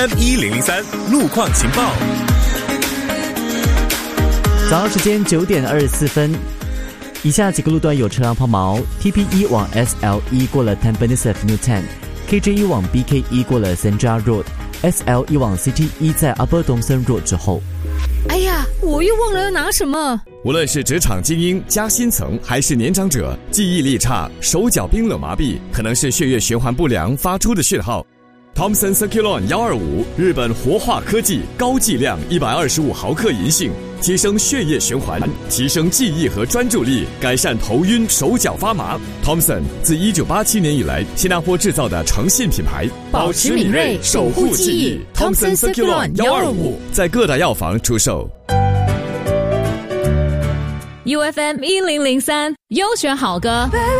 M1003 路况情报。 早上时间9点24分，以下几个路段有车辆抛锚 ：TP1 往 SL1 过了 Tampines Avenue 10，KJ1 往 BK1 过了 Senja Road，SL1 往 CT1 在 Upper Thomson Road 之后。 哎呀，我又忘了要拿什么。 无论是职场精英、加薪层，还是年长者，记忆力差、手脚冰冷麻痹，可能是血液循环不良发出的讯号。Thomson Circulon 125，日本活化科技，高剂量125毫克银杏，提升血液循环，提升记忆和专注力，改善头晕、手脚发麻。Thomson 自1987年以来，新加坡制造的诚信品牌， 保持敏锐，守护记忆。Thomson Circulon 125 在各大药房出售。 UFM 1003优选好歌。